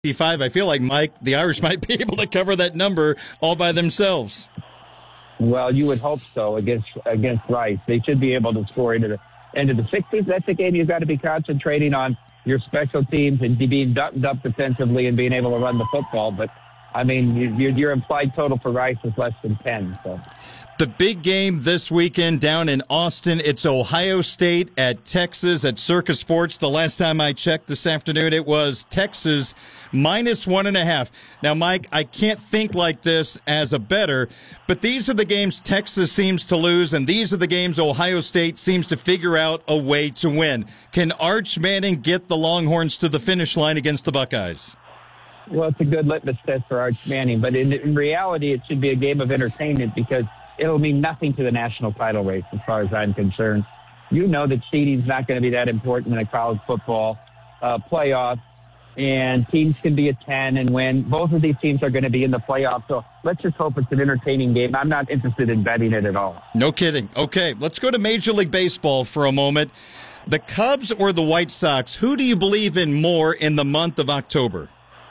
I feel like, Mike, the Irish might be able to cover that number all by themselves. Well, you would hope so against Rice. They should be able to score into the 60s. That's a game you've got to be concentrating on your special teams and being buttoned up defensively and being able to run the football. But, I mean, your implied total for Rice is less than 10. So. The big game this weekend down in Austin, it's Ohio State at Texas at Circa Sports. The last time I checked this afternoon, it was Texas -1.5. Now, Mike, I can't think like this as a bettor, but these are the games Texas seems to lose, and these are the games Ohio State seems to figure out a way to win. Can Arch Manning get the Longhorns to the finish line against the Buckeyes? Well, it's a good litmus test for Arch Manning, but in reality, it should be a game of entertainment because it'll mean nothing to the national title race as far as I'm concerned. You know that seeding's not going to be that important in a college football playoff, and teams can be a 10 and win. Both of these teams are going to be in the playoffs, so let's just hope it's an entertaining game. I'm not interested in betting it at all. No kidding. Okay, let's go to Major League Baseball for a moment. The Cubs or the White Sox, who do you believe in more in the month of October?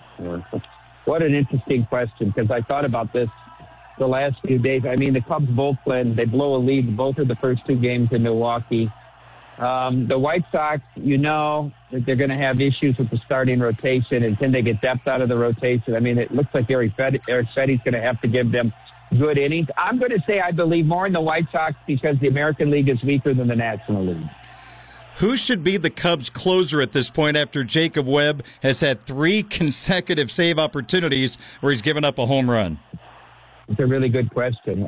What an interesting question, because I thought about this the last few days. I mean, the Cubs bullpen, they blow a lead both of the first two games in Milwaukee. The White Sox, you know that they're going to have issues with the starting rotation, and can they get depth out of the rotation? I mean, it looks like Eric Fetty's going to have to give them good innings. I'm going to say I believe more in the White Sox because the American League is weaker than the National League. Who should be the Cubs' closer at this point after Jacob Webb has had 3 consecutive save opportunities where he's given up a home run? It's a really good question.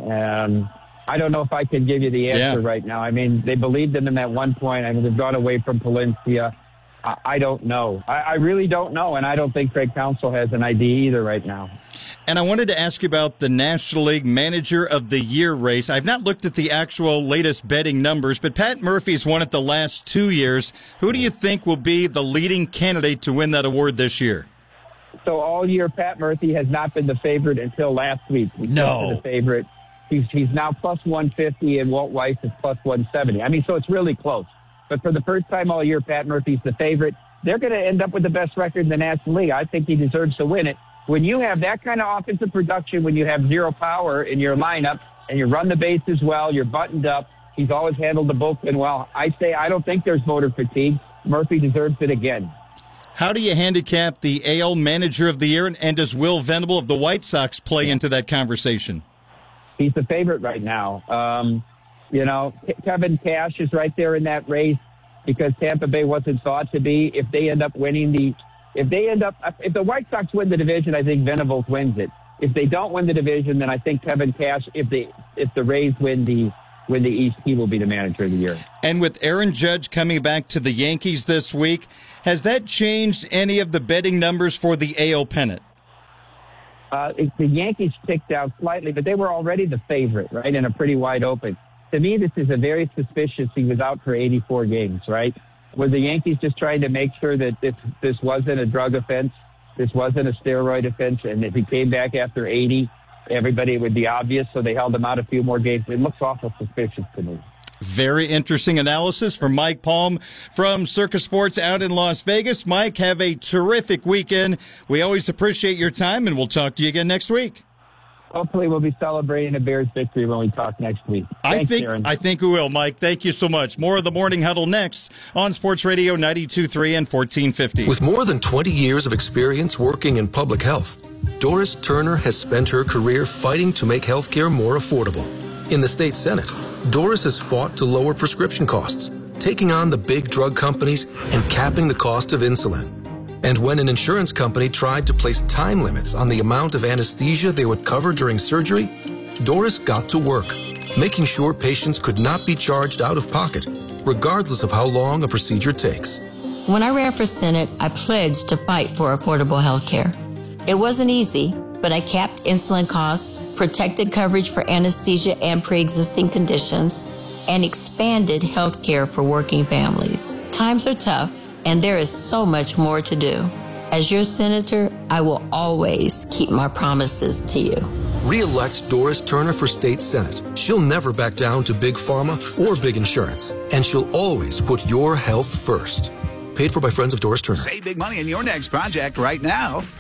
I don't know if I can give you the answer right now. I mean, they believed in him at one point. I mean, they've gone away from Palencia. I don't know. I really don't know, and I don't think Craig Counsell has an idea either right now. And I wanted to ask you about the National League Manager of the Year race. I've not looked at the actual latest betting numbers, but Pat Murphy's won it the last 2 years. Who do you think will be the leading candidate to win that award this year? So all year, Pat Murphy has not been the favorite until last week. No. The favorite. He's now plus 150, and Walt Weiss is plus 170. I mean, so it's really close. But for the first time all year, Pat Murphy's the favorite. They're going to end up with the best record in the National League. I think he deserves to win it. When you have that kind of offensive production, when you have zero power in your lineup, and you run the bases well, you're buttoned up, he's always handled the bullpen well. I don't think there's voter fatigue. Murphy deserves it again. How do you handicap the AL Manager of the Year, and does Will Venable of the White Sox play into that conversation? He's the favorite right now. Kevin Cash is right there in that race because Tampa Bay wasn't thought to be. If they end up winning if the White Sox win the division, I think Venables wins it. If they don't win the division, then I think Kevin Cash, if the Rays win the East, he will be the Manager of the Year. And with Aaron Judge coming back to the Yankees this week, has that changed any of the betting numbers for the AL pennant? The Yankees ticked down slightly, but they were already the favorite, right, and a pretty wide open. To me, this is a very suspicious. He was out for 84 games, right? Were the Yankees just trying to make sure that this wasn't a drug offense, this wasn't a steroid offense, and if he came back after 80, everybody would be obvious, so they held him out a few more games? It looks awful suspicious to me. Very interesting analysis from Mike Palm from Circa Sports out in Las Vegas. Mike, have a terrific weekend. We always appreciate your time, and we'll talk to you again next week. Hopefully we'll be celebrating a Bears victory when we talk next week. Thanks, Aaron. I think we will, Mike. Thank you so much. More of the Morning Huddle next on Sports Radio 92.3 and 1450. With more than 20 years of experience working in public health, Doris Turner has spent her career fighting to make healthcare more affordable. In the state Senate, Doris has fought to lower prescription costs, taking on the big drug companies and capping the cost of insulin. And when an insurance company tried to place time limits on the amount of anesthesia they would cover during surgery, Doris got to work, making sure patients could not be charged out of pocket, regardless of how long a procedure takes. When I ran for Senate, I pledged to fight for affordable health care. It wasn't easy, but I capped insulin costs, protected coverage for anesthesia and pre-existing conditions, and expanded health care for working families. Times are tough, and there is so much more to do. As your senator, I will always keep my promises to you. Re-elect Doris Turner for state Senate. She'll never back down to big pharma or big insurance, and she'll always put your health first. Paid for by Friends of Doris Turner. Save big money in your next project right now.